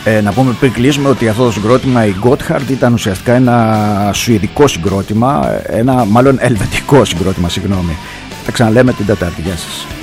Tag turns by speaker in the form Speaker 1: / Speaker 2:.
Speaker 1: Να πούμε πριν κλείσουμε ότι αυτό το συγκρότημα, η Gotthard, ήταν ουσιαστικά ένα σουηδικό συγκρότημα, ένα μάλλον ελβετικό συγκρότημα, συγγνώμη. Τα ξαναλέμε την Τετάρτη. Γεια σας.